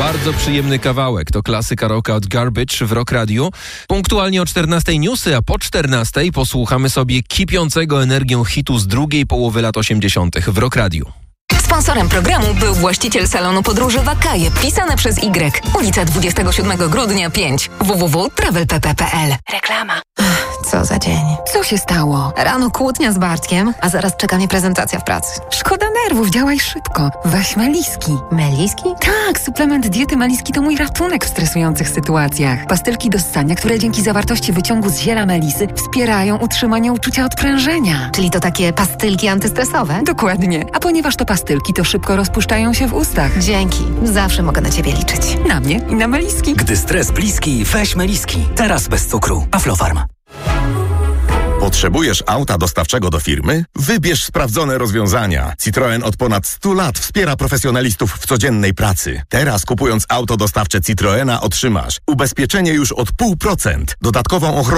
Bardzo przyjemny kawałek. To klasyka rocka od Garbage w Rock Radio. Punktualnie o 14:00 newsy, a po 14:00 posłuchamy sobie kipiącego energią hitu z drugiej połowy lat 80. w Rock Radio. Sponsorem programu był właściciel salonu podróży Wakaje, pisane przez Y. Ulica 27 grudnia 5. www.travelpp.pl. Reklama. Co za dzień. Co się stało? Rano kłótnia z Bartkiem, a zaraz czeka mnie prezentacja w pracy. Szkoda nerwów, działaj szybko. Weź Meliski. Meliski? Tak, suplement diety Meliski to mój ratunek w stresujących sytuacjach. Pastylki do ssania, które dzięki zawartości wyciągu z ziela melisy wspierają utrzymanie uczucia odprężenia. Czyli to takie pastylki antystresowe? Dokładnie. A ponieważ to pastylki, to szybko rozpuszczają się w ustach. Dzięki. Zawsze mogę na ciebie liczyć. Na mnie i na Meliski. Gdy stres bliski, weź Meliski. Teraz bez cukru. Aflofarm. Potrzebujesz auta dostawczego do firmy? Wybierz sprawdzone rozwiązania. Citroen od ponad 100 lat wspiera profesjonalistów w codziennej pracy. Teraz kupując auto dostawcze Citroena otrzymasz ubezpieczenie już od 0,5%, dodatkową ochronę